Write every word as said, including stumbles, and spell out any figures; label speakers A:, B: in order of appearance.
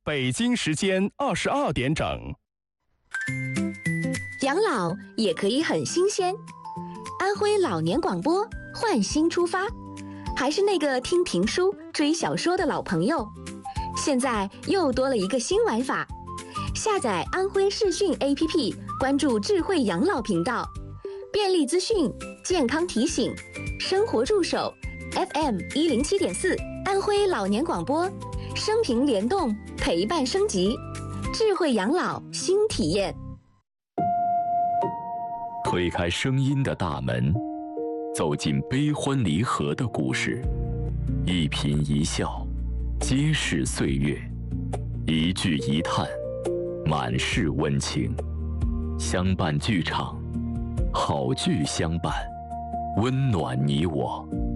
A: 北京时间二十二点整。
B: 养老也可以很新鲜。安徽老年广播换新出发，还是那个听评书、追小说的老朋友，现在又多了一个新玩法。下载安徽视讯 A P P， 关注智慧养老频道，便利资讯、健康提醒、生活助手 F M 一零七点四，安徽老年广播，生平联动，陪伴升级，智慧养老新体验。
C: 推开声音的大门，走进悲欢离合的故事，一颦一笑，皆是岁月；一句一叹，满是温情。相伴剧场，好剧相伴，温暖你我。